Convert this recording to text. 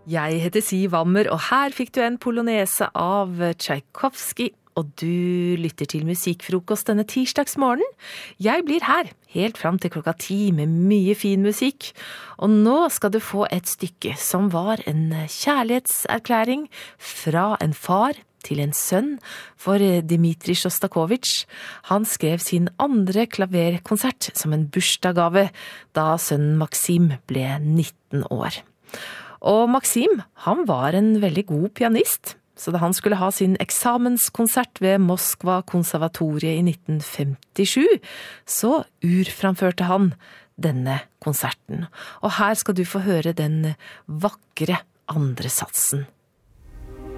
Jeg heter Siv Wammer, og her fikk du en polonese av Tchaikovsky, og du lytter til musikkfrokost denne tirsdagsmorgen. Jeg blir her, helt fram til 10:00 med mye fin musikk, og nå skal du få et stykke som var en kjærlighetserklæring fra en far til en sønn for Dmitrij Sjostakovitsj. Han skrev sin andre klaverkonsert som en bursdagsgave da sønnen Maksim ble 19 år. Og Maksim, han var en veldig god pianist, så da han skulle ha sin eksamenskonsert ved Moskva konservatoriet i 1957, så urframførte han denne konserten. Og her skal du få høre den vakre andre satsen.